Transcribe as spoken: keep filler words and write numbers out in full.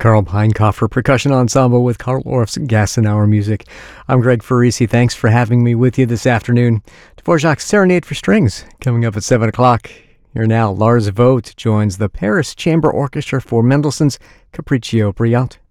Karl Peinkoffer Percussion Ensemble with Carl Orff's Gassenauer music. I'm Greg Farisi. Thanks for having me with you this afternoon. Dvorak's Serenade for Strings coming up at seven o'clock. Here now, Lars Vogt joins the Paris Chamber Orchestra for Mendelssohn's Capriccio Brillante.